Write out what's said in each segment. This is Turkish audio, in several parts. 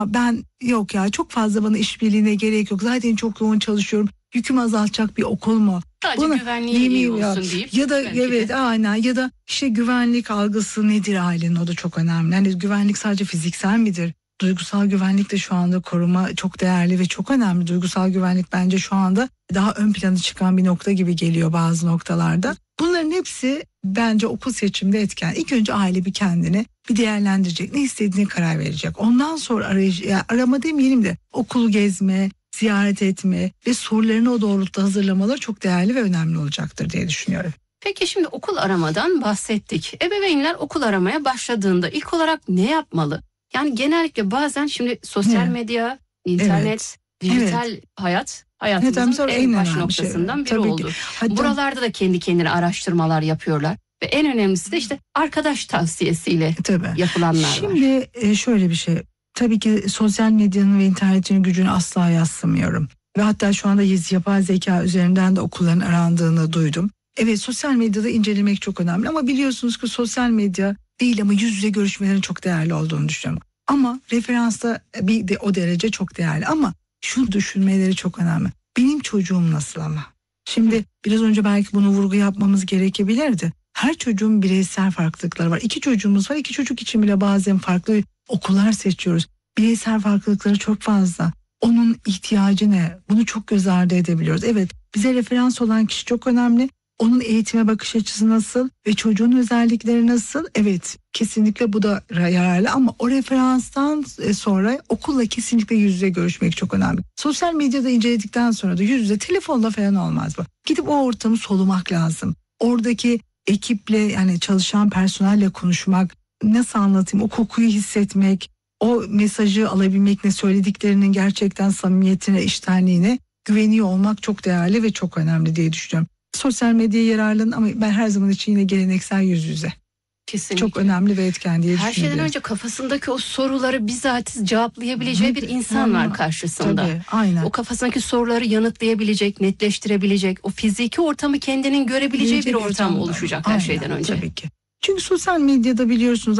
Ben yok ya, çok fazla bana işbirliğine gerek yok. Zaten çok yoğun çalışıyorum. Yükümü azaltacak bir okul mu? Sadece Buna, güvenliği iyi olsun deyip. ya da belki evet de. aynen, ya da işte güvenlik algısı nedir ailenin, o da çok önemli. Hani güvenlik sadece fiziksel midir? Duygusal güvenlik de şu anda koruma çok değerli ve çok önemli. Duygusal güvenlik bence şu anda daha ön plana çıkan bir nokta gibi geliyor bazı noktalarda. Bunların hepsi bence okul seçiminde etken. İlk önce aile bir kendini bir değerlendirecek. Ne istediğine karar verecek. Ondan sonra arama demeyelim de okulu gezme, ziyaret etme ve sorularını o doğrultuda hazırlamaları çok değerli ve önemli olacaktır diye düşünüyorum. Peki şimdi okul aramadan bahsettik. Ebeveynler okul aramaya başladığında ilk olarak ne yapmalı? Yani genellikle bazen şimdi sosyal medya, internet, dijital hayatımızın en baş noktasından biri oldu. Hatta, buralarda da kendi kendine araştırmalar yapıyorlar. Ve en önemlisi de işte arkadaş tavsiyesiyle yapılanlar var. Şimdi şöyle bir şey. Tabii ki sosyal medyanın ve internetin gücünü asla yadsımıyorum. Ve hatta şu anda yapay zeka üzerinden de okulların arandığını duydum. Evet, sosyal medyada incelemek çok önemli ama biliyorsunuz ki sosyal medya değil ama yüz yüze görüşmelerin çok değerli olduğunu düşünüyorum. Ama referansta bir de o derece çok değerli, ama şunu düşünmeleri çok önemli. Benim çocuğum nasıl ama? Şimdi biraz önce belki bunu vurgu yapmamız gerekebilirdi. Her çocuğun bireysel farklılıkları var. 2 çocuğumuz var. 2 çocuk için bile bazen farklı okullar seçiyoruz. Bireysel farklılıkları çok fazla. Onun ihtiyacı ne? Bunu çok göz ardı edebiliyoruz. Evet, bize referans olan kişi çok önemli. Onun eğitime bakış açısı nasıl ve çocuğun özellikleri nasıl? Evet, kesinlikle bu da yararlı, ama o referanstan sonra okulla kesinlikle yüz yüze görüşmek çok önemli. Sosyal medyada inceledikten sonra da yüz yüze, telefonla falan olmaz bu. Gidip o ortamı solumak lazım. Oradaki ekiple, yani çalışan personelle konuşmak, nasıl anlatayım, o kokuyu hissetmek, o mesajı alabilmek, ne söylediklerinin gerçekten samimiyetine, içtenliğine güveniyor olmak çok değerli ve çok önemli diye düşünüyorum. Sosyal medyaya yararlanın ama ben her zaman için yine geleneksel yüz yüze. Kesinlikle. Çok önemli ve etken diye düşünüyorum. Her şeyden önce kafasındaki o soruları bizatihi cevaplayabileceği bir insan var karşısında. Tabii, aynen. O kafasındaki soruları yanıtlayabilecek, netleştirebilecek, o fiziki ortamı kendinin görebileceği bir ortam oluşacak her şeyden önce. Tabii ki. Çünkü sosyal medyada biliyorsunuz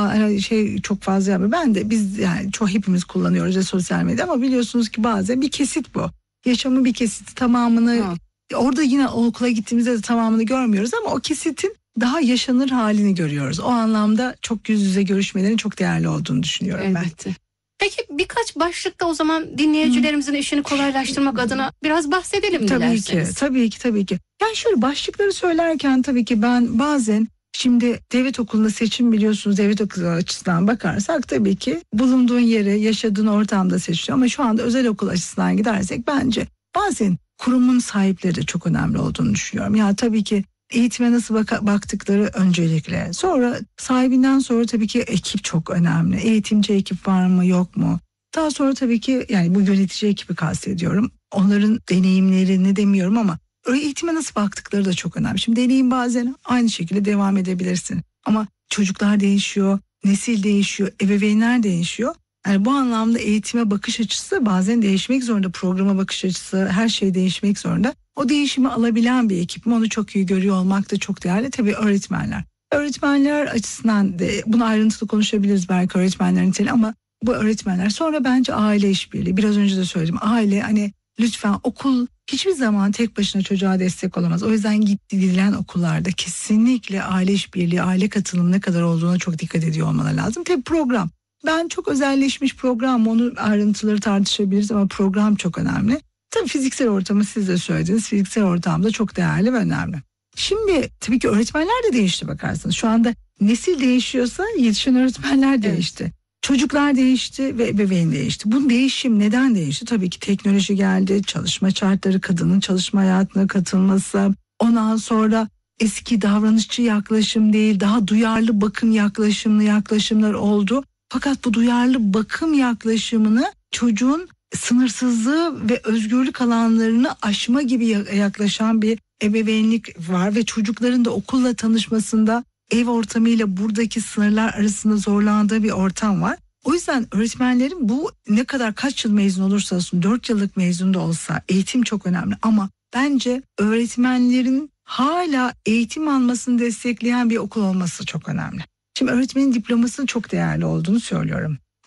çok fazla yapıyor. Biz yani hepimiz kullanıyoruz ya sosyal medya, ama biliyorsunuz ki bazen bir kesit bu. Yaşamın bir kesiti, tamamını orada yine okula gittiğimizde de tamamını görmüyoruz, ama o kesitin daha yaşanır halini görüyoruz. O anlamda çok yüz yüze görüşmelerin çok değerli olduğunu düşünüyorum ben. Peki birkaç başlıkta o zaman dinleyicilerimizin işini kolaylaştırmak adına biraz bahsedelim dilerseniz. Tabii ki. Yani şöyle başlıkları söylerken tabii ki ben bazen, şimdi devlet okulunda seçim, biliyorsunuz, devlet okulu açısından bakarsak tabii ki bulunduğun yere, yaşadığın ortamda seçiyor, ama şu anda özel okul açısından gidersek bence bazen kurumun sahipleri de çok önemli olduğunu düşünüyorum. Ya tabii ki eğitime nasıl baktıkları öncelikle. Sonra sahibinden sonra tabii ki ekip çok önemli. Eğitimci ekip var mı, yok mu? Daha sonra tabii ki yani bu yönetici ekibi kastediyorum. Onların deneyimlerini demiyorum, ama eğitime nasıl baktıkları da çok önemli. Şimdi deneyim bazen aynı şekilde devam edebilirsin. Ama çocuklar değişiyor, nesil değişiyor, ebeveynler değişiyor. Yani bu anlamda eğitime bakış açısı bazen değişmek zorunda. Programa bakış açısı, her şey değişmek zorunda. O değişimi alabilen bir ekip mi, onu çok iyi görüyor olmak da çok değerli. Tabii öğretmenler. Öğretmenler açısından da bunu ayrıntılı konuşabiliriz belki, öğretmenlerin niteliği, ama bu öğretmenler. Sonra bence aile işbirliği. Biraz önce de söyledim. Aile, hani lütfen, okul hiçbir zaman tek başına çocuğa destek olamaz. O yüzden gidilen okullarda kesinlikle aile işbirliği, aile katılımı ne kadar olduğuna çok dikkat ediyor olmaları lazım. Tabii program. Ben çok özelleşmiş program, onu ayrıntıları tartışabiliriz, ama program çok önemli. Tabii fiziksel ortamı siz de söylediniz. Fiziksel ortam da çok değerli ve önemli. Şimdi tabii ki öğretmenler de değişti bakarsanız. Şu anda nesil değişiyorsa yetişen öğretmenler değişti. Çocuklar değişti ve ebeveyn değişti. Bu değişim neden değişti? Tabii ki teknoloji geldi, çalışma şartları, kadının çalışma hayatına katılması. Ondan sonra eski davranışçı yaklaşım değil, daha duyarlı bakım yaklaşımlar oldu. Fakat bu duyarlı bakım yaklaşımını çocuğun sınırsızlığı ve özgürlük alanlarını aşma gibi yaklaşan bir ebeveynlik var ve çocukların da okulla tanışmasında ev ortamıyla buradaki sınırlar arasında zorlandığı bir ortam var. O yüzden öğretmenlerin bu ne kadar kaç yıl mezun olursa olsun, 4 yıllık mezun da olsa eğitim çok önemli, ama bence öğretmenlerin hala eğitim almasını destekleyen bir okul olması çok önemli. Şimdi öğretmenin diplomasının çok değerli olduğunu söylüyorum.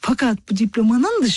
Fakat bu diplomanın